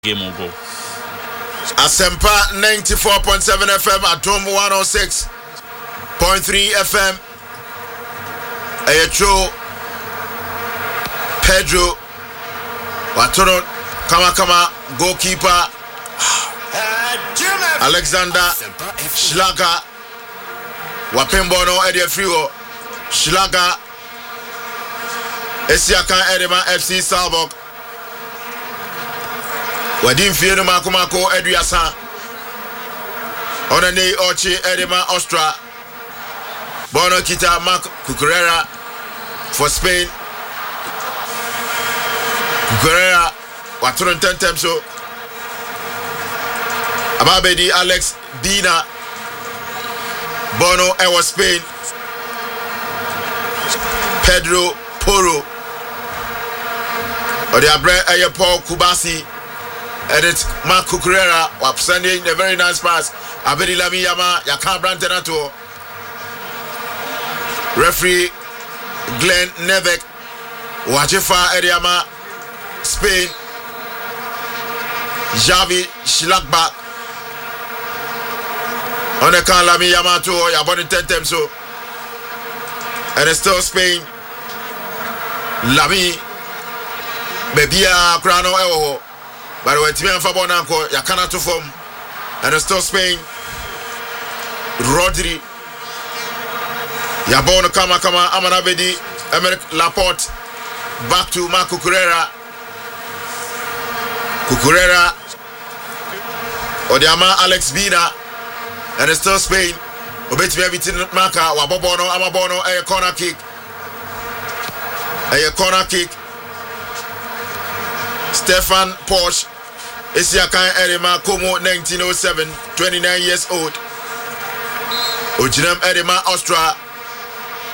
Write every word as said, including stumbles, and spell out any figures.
game will go. Asempa ninety-four point seven F M, Atom one oh six point three F M. Ayetro Pedro Watono Kama Kama goalkeeper Alexander Schlager Wapembono Eddie Friwo Schlager Esiakan Edema F C Salbok Wadim Fieno Makumako Eduasa Onane Ochi Edema Ostra Bono Kita Mark Cucurella for Spain. Cucurella Waturon Tentem so Ababedi Alex Dina Bono Ewa Spain. Pedro Poro Odiabre Eye Paul Kubasi Edit Mark Cucurella was sending a very nice pass. Abedi Lami Yama Yakan Brantenato. Referee Glenn Nevek Wajefa Ediama Spain. Javi Schlagback on the can Lami Yamato Yabon Tentem so and it's still Spain. Lami Bebia Crano Ewo but when Timian Fabonanko Yakana to form and it's still Spain. Rodri Yabon Kama Kama Amanabedi Emerick Laporte back to Marco Cucurella. Cucurella Odiama Alex Bina and it's still Spain. Obetimi Abitin Maka Wabobono Amabono a corner kick. A corner kick. Stefan Porsche Esiakan Edema Como nineteen oh seven, twenty-nine years old. Ojinem Edema Austria